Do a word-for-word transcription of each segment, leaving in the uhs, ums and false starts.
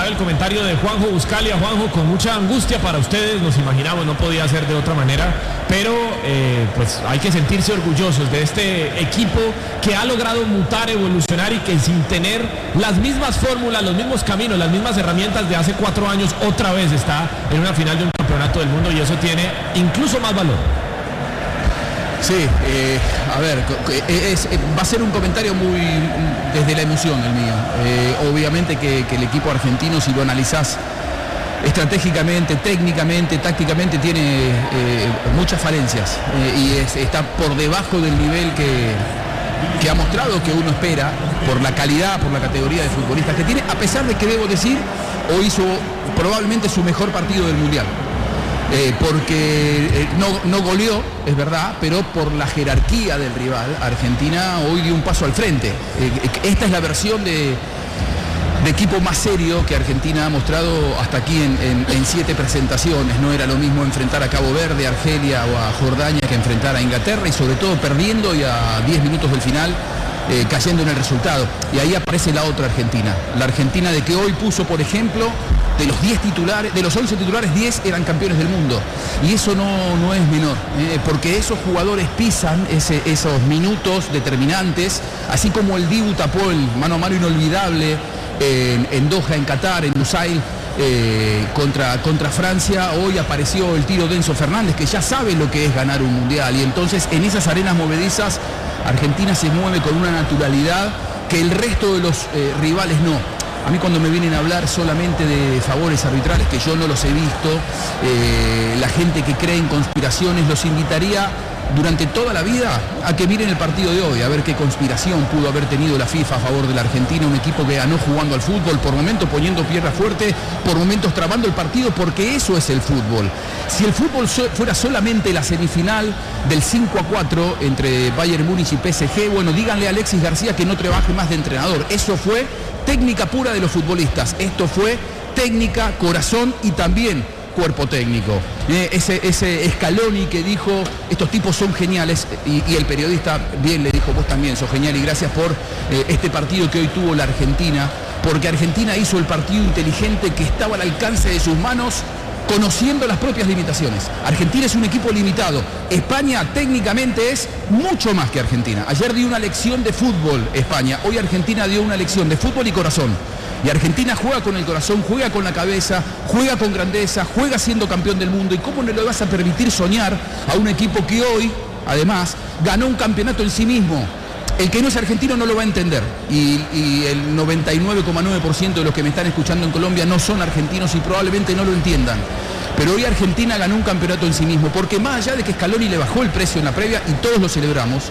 el comentario de Juanjo Buscalia. Juanjo, con mucha angustia para ustedes, nos imaginamos, no podía ser de otra manera, pero eh, pues hay que sentirse orgullosos de este equipo que ha logrado mutar, evolucionar y que sin tener las mismas fórmulas, los mismos caminos, las mismas herramientas de hace cuatro años, otra vez está en una final de un campeonato del mundo, y eso tiene incluso más valor. Sí, eh, a ver, es, es, va a ser un comentario muy desde la emoción el mío. Eh, obviamente que, que el equipo argentino, si lo analizás estratégicamente, técnicamente, tácticamente, tiene eh, muchas falencias eh, y es, está por debajo del nivel que, que ha mostrado, que uno espera, por la calidad, por la categoría de futbolistas que tiene, a pesar de que, debo decir, hoy hizo probablemente su mejor partido del Mundial. Eh, porque eh, no, no goleó, es verdad, pero por la jerarquía del rival, Argentina hoy dio un paso al frente. Eh, esta es la versión de, de equipo más serio que Argentina ha mostrado hasta aquí en, en, en siete presentaciones. No era lo mismo enfrentar a Cabo Verde, Argelia o a Jordania que enfrentar a Inglaterra, y sobre todo perdiendo y a diez minutos del final eh, cayendo en el resultado. Y ahí aparece la otra Argentina, la Argentina de que hoy puso, por ejemplo, de los diez titulares, de los once titulares, diez eran campeones del mundo. Y eso no, no es menor, eh, porque esos jugadores pisan ese, esos minutos determinantes, así como el Dibu tapó el mano a mano inolvidable en, en Doha, en Qatar, en Lusail, eh, contra, contra Francia. Hoy apareció el tiro de Enzo Fernández, que ya sabe lo que es ganar un mundial. Y entonces en esas arenas movedizas, Argentina se mueve con una naturalidad que el resto de los eh, rivales no. A mí, cuando me vienen a hablar solamente de favores arbitrales, que yo no los he visto, eh, la gente que cree en conspiraciones, los invitaría durante toda la vida a que miren el partido de hoy, a ver qué conspiración pudo haber tenido la FIFA a favor de la Argentina, un equipo que ganó jugando al fútbol, por momentos poniendo pierna fuerte, por momentos trabando el partido, porque eso es el fútbol. Si el fútbol so fuera solamente la semifinal del cinco a cuatro entre Bayern Múnich y P S G, bueno, díganle a Alexis García que no trabaje más de entrenador. Eso fue técnica pura de los futbolistas. Esto fue técnica, corazón y también cuerpo técnico. Eh, ese, ese Scaloni que dijo, estos tipos son geniales, y, y el periodista bien le dijo, vos también sos genial, y gracias por eh, este partido que hoy tuvo la Argentina, porque Argentina hizo el partido inteligente que estaba al alcance de sus manos, conociendo las propias limitaciones. Argentina es un equipo limitado. España técnicamente es mucho más que Argentina. Ayer dio una lección de fútbol España, hoy Argentina dio una lección de fútbol y corazón. Y Argentina juega con el corazón, juega con la cabeza, juega con grandeza, juega siendo campeón del mundo. ¿Y cómo no le vas a permitir soñar a un equipo que hoy, además, ganó un campeonato en sí mismo? El que no es argentino no lo va a entender, y, y el noventa y nueve coma nueve por ciento de los que me están escuchando en Colombia no son argentinos y probablemente no lo entiendan. Pero hoy Argentina ganó un campeonato en sí mismo, porque más allá de que Scaloni le bajó el precio en la previa, y todos lo celebramos,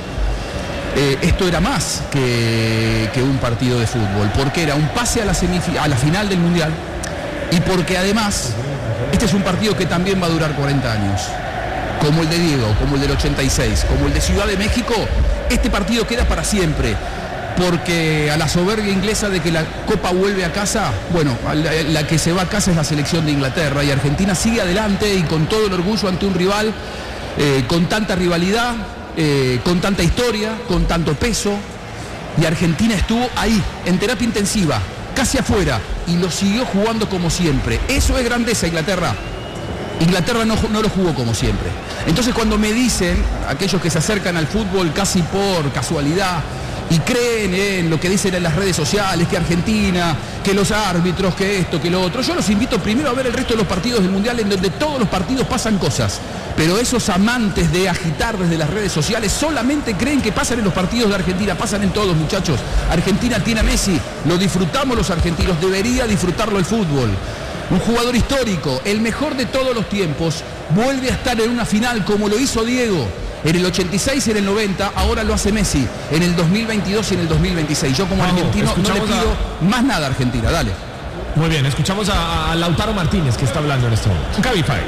eh, esto era más que, que un partido de fútbol, porque era un pase a la, a la final del Mundial, y porque además este es un partido que también va a durar cuarenta años. Como el de Diego, como el del ochenta y seis, como el de Ciudad de México, este partido queda para siempre, porque a la soberbia inglesa de que la Copa vuelve a casa, bueno, la, la que se va a casa es la selección de Inglaterra, y Argentina sigue adelante y con todo el orgullo ante un rival eh, con tanta rivalidad, eh, con tanta historia, con tanto peso, y Argentina estuvo ahí, en terapia intensiva, casi afuera, y lo siguió jugando como siempre. Eso es grandeza, Inglaterra. Inglaterra no, no lo jugó como siempre. Entonces, cuando me dicen, aquellos que se acercan al fútbol casi por casualidad y creen en lo que dicen en las redes sociales, que Argentina, que los árbitros, que esto, que lo otro, yo los invito primero a ver el resto de los partidos del Mundial, en donde todos los partidos pasan cosas. Pero esos amantes de agitar desde las redes sociales solamente creen que pasan en los partidos de Argentina. Pasan en todos, muchachos. Argentina tiene a Messi, lo disfrutamos los argentinos, debería disfrutarlo el fútbol. Un jugador histórico, el mejor de todos los tiempos, vuelve a estar en una final como lo hizo Diego en el ochenta y seis y en el noventa, ahora lo hace Messi en el dos mil veintidós y en el dos mil veintiséis. Yo como Vamos, argentino no le pido a... más nada a Argentina, dale. Muy bien, escuchamos a, a Lautaro Martínez, que está hablando en este momento. Cabify.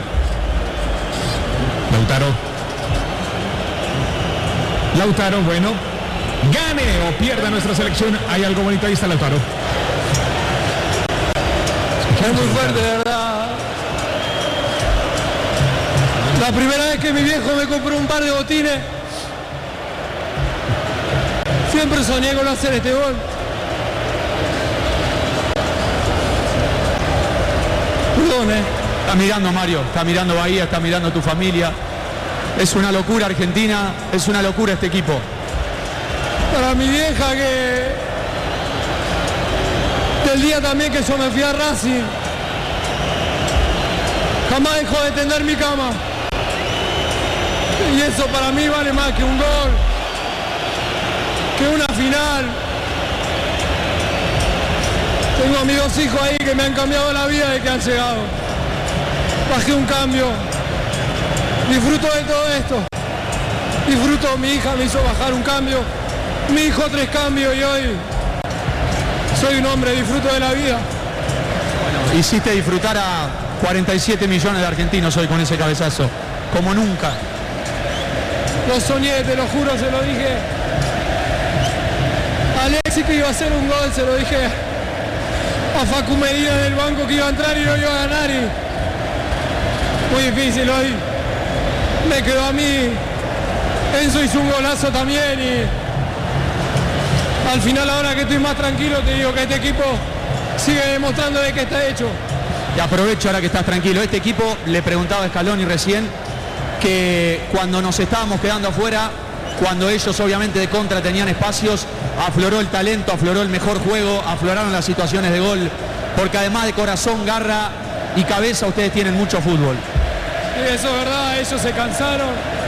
Lautaro. Lautaro, bueno, gane o pierda nuestra selección. Hay algo bonito, ahí está Lautaro. Es muy fuerte, de verdad. La primera vez que mi viejo me compró un par de botines, siempre soñé con hacer este gol. Perdón, ¿eh? Está mirando Mario, está mirando Bahía, está mirando tu familia. Es una locura Argentina, es una locura este equipo. Para mi vieja que... Del día también que yo me fui a Racing. Jamás dejó de tender mi cama. Y eso para mí vale más que un gol, que una final. Tengo a mis dos hijos ahí que me han cambiado la vida de que han llegado. Bajé un cambio. Disfruto de todo esto. Disfruto, mi hija me hizo bajar un cambio. Mi hijo tres cambios y hoy soy un hombre, disfruto de la vida. Bueno, hiciste disfrutar a cuarenta y siete millones de argentinos hoy con ese cabezazo, como nunca. Lo soñé, te lo juro, se lo dije a Alexis que iba a hacer un gol, se lo dije a Facu Medina del banco que iba a entrar y no iba a ganar. Y muy difícil hoy. Me quedó a mí. Enzo hizo un golazo también y al final, ahora que estoy más tranquilo, te digo que este equipo sigue demostrando de que está hecho. Y aprovecho ahora que estás tranquilo. Este equipo, le preguntaba a Scaloni recién, que cuando nos estábamos quedando afuera, cuando ellos obviamente de contra tenían espacios, afloró el talento, afloró el mejor juego, afloraron las situaciones de gol, porque además de corazón, garra y cabeza, ustedes tienen mucho fútbol. Sí, eso es verdad, ellos se cansaron.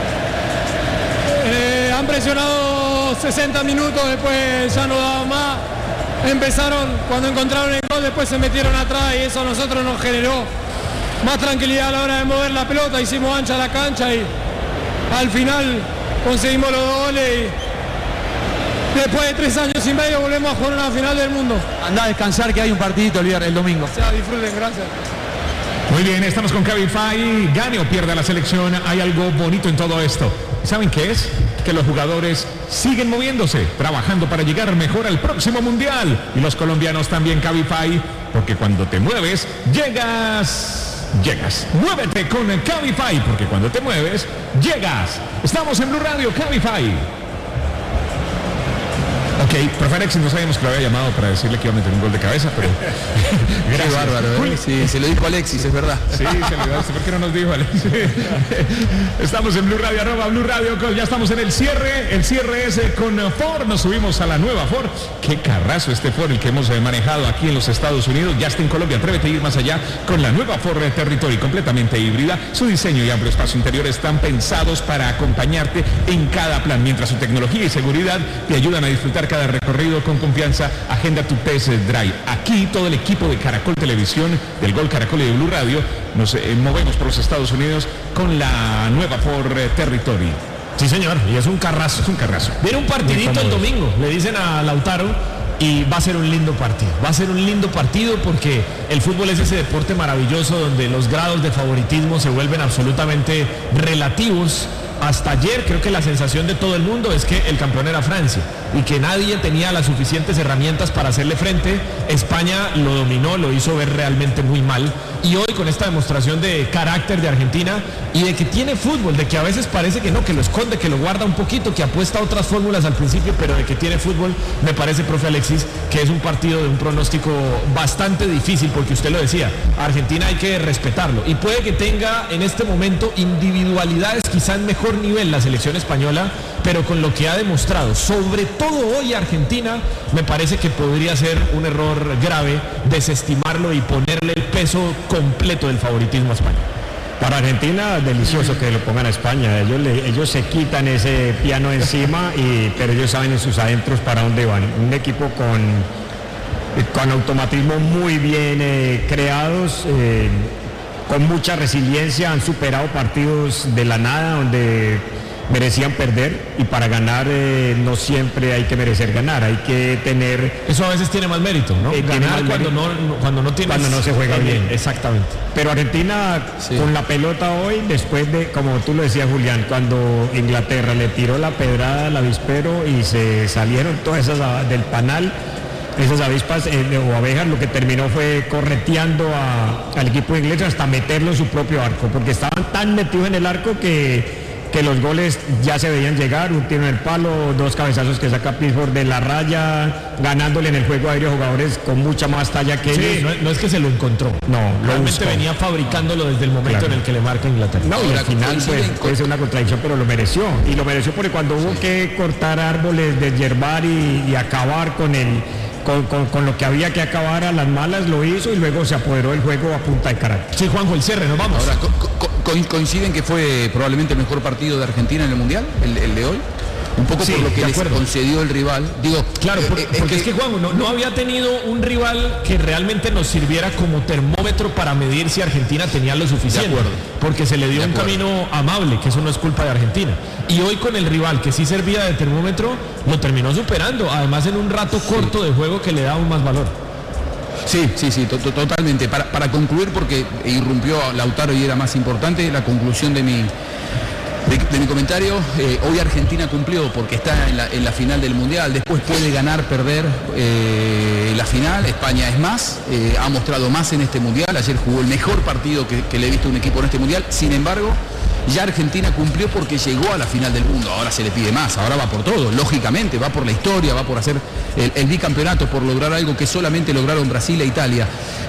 Eh, han presionado sesenta minutos, después ya no daban más. Empezaron, cuando encontraron el gol, después se metieron atrás y eso a nosotros nos generó más tranquilidad a la hora de mover la pelota. Hicimos ancha la cancha y al final conseguimos los dos goles y después de tres años y medio volvemos a jugar una final del mundo. Andá a descansar, que hay un partidito el viernes, el domingo. O sea, disfruten, gracias. Muy bien, estamos con Cabify. Gane o pierda la selección, hay algo bonito en todo esto. ¿Saben qué es? Que los jugadores siguen moviéndose, trabajando para llegar mejor al próximo mundial. Y los colombianos también, Cabify, porque cuando te mueves, llegas, llegas. Muévete con Cabify, porque cuando te mueves, llegas. Estamos en Blue Radio, Cabify. Ok, profe Alexis, no sabíamos que lo había llamado para decirle que iba a meter un gol de cabeza, pero... Qué bárbaro, ¿eh? Sí, se lo dijo Alexis, es verdad. Sí, se lo dijo. ¿Por qué no nos dijo Alexis? Estamos en Blue Radio, arroba Blue Radio, ya estamos en el cierre. El cierre es con Ford, nos subimos a la nueva Ford. Qué carrazo este Ford, el que hemos manejado aquí en los Estados Unidos, ya está en Colombia. Atrévete a ir más allá con la nueva Ford Territory, completamente híbrida. Su diseño y amplio espacio interior están pensados para acompañarte en cada plan, mientras su tecnología y seguridad te ayudan a disfrutar cada recorrido con confianza. Agenda tu test drive. Aquí todo el equipo de Caracol Televisión, del Gol Caracol y de Blue Radio, nos eh, movemos por los Estados Unidos con la nueva Ford Territory. Sí, señor, y es un carrazo. Es un carrazo. Viene un partidito el domingo, le dicen a Lautaro, y va a ser un lindo partido. Va a ser un lindo partido porque el fútbol es ese deporte maravilloso donde los grados de favoritismo se vuelven absolutamente relativos. Hasta ayer creo que la sensación de todo el mundo es que el campeón era Francia y que nadie tenía las suficientes herramientas para hacerle frente. España lo dominó, lo hizo ver realmente muy mal. Y hoy con esta demostración de carácter de Argentina y de que tiene fútbol, de que a veces parece que no, que lo esconde, que lo guarda un poquito, que apuesta a otras fórmulas al principio, pero de que tiene fútbol, me parece, profe Alexis, que es un partido de un pronóstico bastante difícil, porque usted lo decía, a Argentina hay que respetarlo. Y puede que tenga en este momento individualidades quizá en mejor nivel la selección española, pero con lo que ha demostrado, sobre todo hoy Argentina, me parece que podría ser un error grave desestimarlo y ponerle el peso completo del favoritismo a España. Para Argentina, delicioso que lo pongan a España. Ellos, le, ellos se quitan ese piano encima, y, pero ellos saben en sus adentros para dónde van. Un equipo con, con automatismo muy bien eh, creados, eh, con mucha resiliencia, han superado partidos de la nada donde merecían perder, y para ganar eh, no siempre hay que merecer ganar, hay que tener... Eso a veces tiene más mérito, ¿no? Eh, ganar cuando, mérito. No, cuando no tienes... Cuando no se juega bien. Exactamente. Pero Argentina, sí, con la pelota hoy, después de, como tú lo decías, Julián, cuando Inglaterra le tiró la pedrada al avispero y se salieron todas esas del panal, esas avispas eh, o abejas, lo que terminó fue correteando a, al equipo inglés hasta meterlo en su propio arco, porque estaban tan metidos en el arco que que los goles ya se veían llegar, un tiro en el palo, dos cabezazos que saca Pickford de la raya, ganándole en el juego aéreo jugadores con mucha más talla que sí, ellos. No, no es que se lo encontró, no, lo realmente buscó. venía fabricándolo desde el momento Claro. en el que le marca Inglaterra. No, y al final pues, puede ser una contradicción, pero lo mereció. Y lo mereció porque cuando hubo que cortar árboles, deshiervar y, y acabar con el con, con, con lo que había que acabar a las malas, lo hizo y luego se apoderó del juego a punta de carácter. Sí, Juanjo, el cierre, nos vamos. Ahora, co co co ¿coinciden que fue probablemente el mejor partido de Argentina en el Mundial, el, el de hoy? Un poco Sí, por lo que de les acuerdo. concedió el rival. Digo, Claro, por- eh, porque es que Juan no, no había tenido un rival que realmente nos sirviera como termómetro para medir si Argentina tenía lo suficiente. De acuerdo. Porque se le dio De un acuerdo. camino amable, que eso no es culpa de Argentina. Y hoy con el rival que sí servía de termómetro, lo terminó superando, además en un rato corto de juego que le da aún más valor. Sí, sí, sí, to to totalmente. Para, para concluir, porque irrumpió Lautaro y era más importante, la conclusión de mi, de, de mi comentario, eh, hoy Argentina cumplió porque está en la, en la final del Mundial, después puede ganar, perder eh, la final, España es más, eh, ha mostrado más en este Mundial, ayer jugó el mejor partido que, que le he visto a un equipo en este Mundial, sin embargo, ya Argentina cumplió porque llegó a la final del mundo, ahora se le pide más, ahora va por todo, lógicamente, va por la historia, va por hacer el, el bicampeonato, por lograr algo que solamente lograron Brasil e Italia,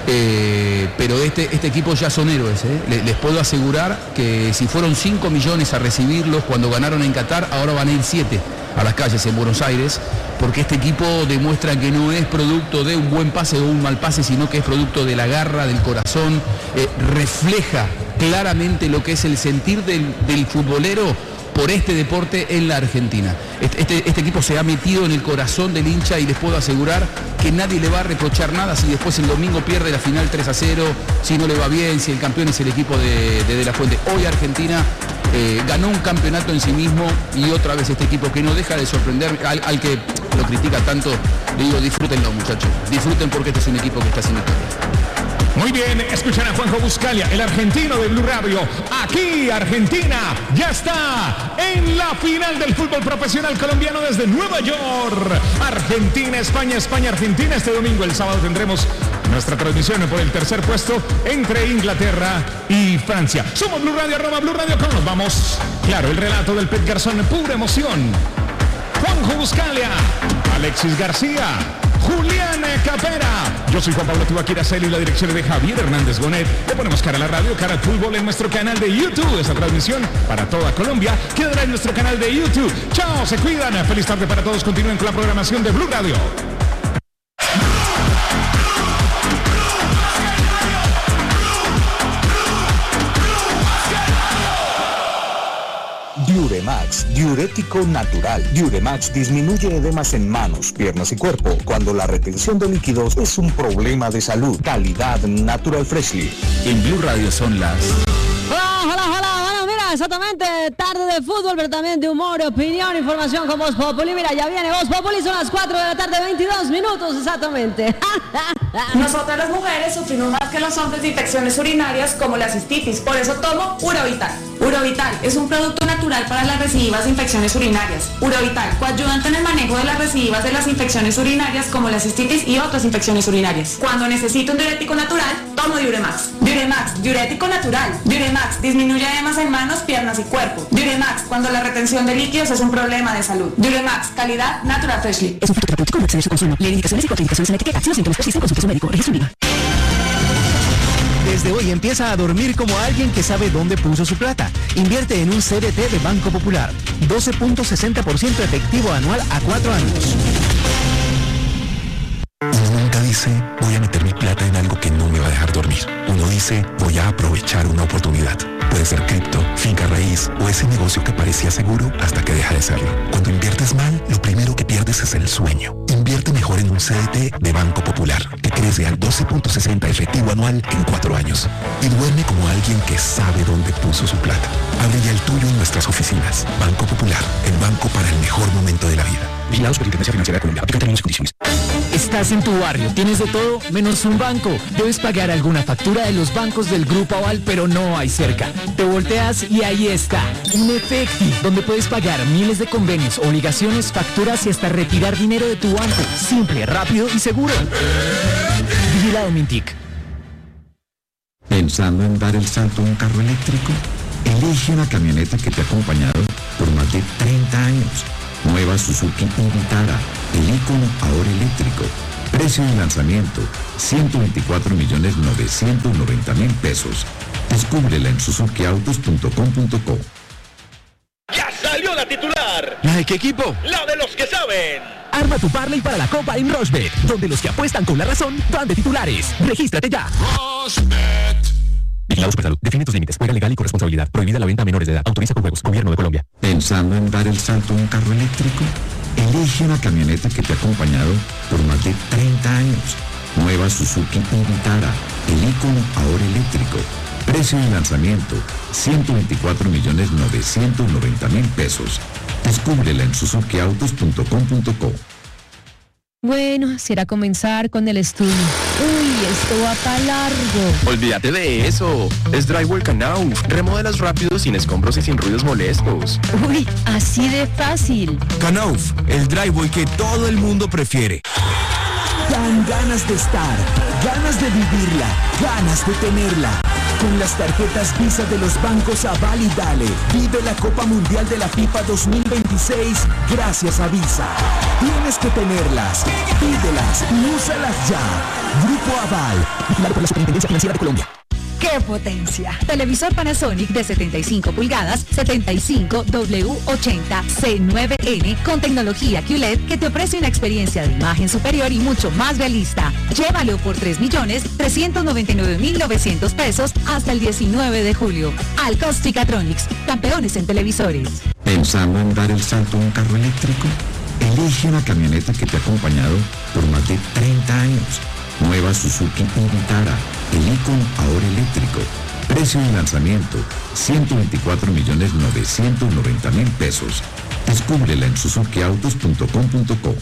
eh, pero este, este equipo ya son héroes, ¿eh? Les, les puedo asegurar que si fueron cinco millones a recibirlos cuando ganaron en Qatar, ahora van a ir siete a las calles en Buenos Aires, porque este equipo demuestra que no es producto de un buen pase o un mal pase, sino que es producto de la garra, del corazón, eh, refleja claramente lo que es el sentir del, del futbolero por este deporte en la Argentina. Este, este, este equipo se ha metido en el corazón del hincha y les puedo asegurar que nadie le va a reprochar nada si después el domingo pierde la final tres a cero, si no le va bien, si el campeón es el equipo de, de, de la Fuente. Hoy Argentina eh, ganó un campeonato en sí mismo y otra vez este equipo que no deja de sorprender al, al que lo critica tanto, le digo disfrútenlo muchachos, disfruten porque este es un equipo que está haciendo historia. Muy bien, escuchan a Juanjo Buscalia, el argentino de Blue Radio. Aquí Argentina ya está en la final del fútbol profesional colombiano desde Nueva York. Argentina, España, España, Argentina. Este domingo, el sábado, tendremos nuestra transmisión por el tercer puesto entre Inglaterra y Francia. Somos Blue Radio, arroba Blue Radio com. Nos vamos. Claro, el relato del Pet Garzón, pura emoción. Juanjo Buscalia, Alexis García, Julián Capera. Yo soy Juan Pablo Tibaquira Celi y la dirección es de Javier Hernández Gonet. Le ponemos cara a la radio, cara al fútbol en nuestro canal de YouTube. Esta transmisión para toda Colombia quedará en nuestro canal de YouTube. Chao, se cuidan. Feliz tarde para todos. Continúen con la programación de Blue Radio. Diuremax, diurético natural. Diuremax disminuye edemas en manos, piernas y cuerpo cuando la retención de líquidos es un problema de salud. Calidad Natural Freshly. En Blue Radio son las... Hola, hola, hola. Bueno, mira, exactamente, tarde de fútbol, pero también de humor, opinión, información con Voz Populi. Mira, ya viene Voz Populi, son las cuatro de la tarde, veintidós minutos exactamente. Nosotras las mujeres sufrimos más que los hombres de infecciones urinarias como la cistitis, por eso tomo Urovital. Urovital es un producto natural para las recidivas de infecciones urinarias. Urovital, coayudante en el manejo de las recidivas de las infecciones urinarias como la cistitis y otras infecciones urinarias. Cuando necesito un diurético natural, tomo Diuremax. Diuremax, diurético natural. Diuremax, disminuye edemas en manos, piernas y cuerpo. Diuremax, cuando la retención de líquidos es un problema de salud. Diuremax, calidad Natural Freshly. Es un fruto terapéutico, no excede su consumo. Leer indicaciones y contraindicaciones en etiqueta. Si los síntomas persisten, consulte a su médico. Registro Unida. Desde hoy empieza a dormir como alguien que sabe dónde puso su plata. Invierte en un C D T de Banco Popular. doce punto sesenta por ciento efectivo anual a cuatro años. Uno nunca dice, voy a meter mi plata en algo que no me va a dejar dormir. Uno dice, voy a aprovechar una oportunidad. Puede ser cripto, finca raíz o ese negocio que parecía seguro hasta que deja de serlo. Cuando inviertes mal, lo primero que pierdes es el sueño. Invierte mejor en un C D T de Banco Popular, que crece al doce punto sesenta efectivo anual en cuatro años. Y duerme como alguien que sabe dónde puso su plata. Abre ya el tuyo en nuestras oficinas. Banco Popular, el banco para el mejor momento de la vida. Vigilados por Intendencia Financiera de Colombia. Aplican términos y condiciones. Estás en tu barrio, tienes de todo menos un banco. Debes pagar alguna factura de los bancos del Grupo Aval, pero no hay cerca. Te volteas y ahí está, un Efecti, donde puedes pagar miles de convenios, obligaciones, facturas y hasta retirar dinero de tu banco. Simple, rápido y seguro. Vigilado Mintic. ¿Pensando en dar el salto a un carro eléctrico? Elige una camioneta que te ha acompañado por más de treinta años. Nueva Suzuki Vitara, el ícono ahora eléctrico. Precio de lanzamiento, ciento veinticuatro millones novecientos noventa mil pesos. Descúbrela en suzuki autos punto com punto co. ¡Ya salió la titular! ¿La de qué equipo? ¡La de los que saben! Arma tu parlay para la Copa en Rochebet, donde los que apuestan con la razón van de titulares. ¡Regístrate ya! Rochebet. Vigilado Supersalud. Define tus límites. Juega legal y con responsabilidad. Prohibida la venta a menores de edad. Autoriza con juegos. Gobierno de Colombia. ¿Pensando en dar el salto a un carro eléctrico? Elige una camioneta que te ha acompañado por más de treinta años. Nueva Suzuki Vitara, el ícono ahora eléctrico. Precio de lanzamiento, ciento veinticuatro millones novecientos noventa mil pesos. Descúbrela en suzuki autos punto com punto co. Bueno, será comenzar con el estudio. Uy, esto va para largo. Olvídate de eso. Es Drywall Knauf. Remodelas rápido, sin escombros y sin ruidos molestos. Uy, así de fácil. Knauf, el drywall que todo el mundo prefiere. Dan ganas de estar, ganas de vivirla, ganas de tenerla. Con las tarjetas Visa de los bancos Aval y Dale, vive la Copa Mundial de la FIFA dos mil veintiséis gracias a Visa. Tienes que tenerlas, pídelas y úsalas ya. Grupo Aval, vigilado por la Superintendencia Financiera de Colombia. ¡Qué potencia! Televisor Panasonic de setenta y cinco pulgadas, setenta y cinco W ochenta C nueve N con tecnología Q L E D que te ofrece una experiencia de imagen superior y mucho más realista. Llévalo por tres millones trescientos noventa y nueve mil novecientos pesos hasta el diecinueve de julio. Alcosticatronics, campeones en televisores. ¿Pensando en dar el salto a un carro eléctrico? Elige una camioneta que te ha acompañado por más de treinta años. Nueva Suzuki Vitara, el ícono ahora eléctrico. Precio de lanzamiento, ciento veinticuatro millones novecientos noventa mil pesos. Descúbrela en suzuki autos punto com punto co.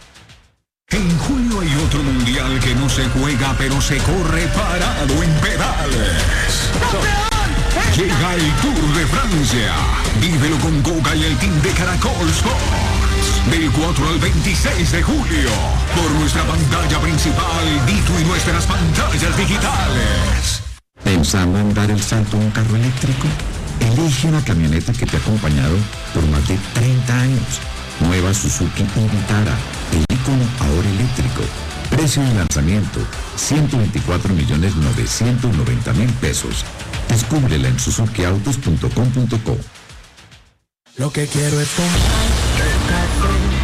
En julio hay otro mundial que no se juega, pero se corre parado en pedales. ¡Campeón! Llega el Tour de Francia. Vívelo con Coca y el team de Caracol Sports. Del cuatro al veintiséis de julio. Por nuestra pantalla principal, Dito y nuestras pantallas digitales. ¿Pensando en dar el salto a un carro eléctrico? Elige una camioneta que te ha acompañado por más de treinta años. Nueva Suzuki Vitara, el ícono ahora eléctrico. Precio de lanzamiento, ciento veinticuatro millones novecientos noventa mil pesos. Descúbrela en suzuki autos punto com punto co. Lo que quiero es tomar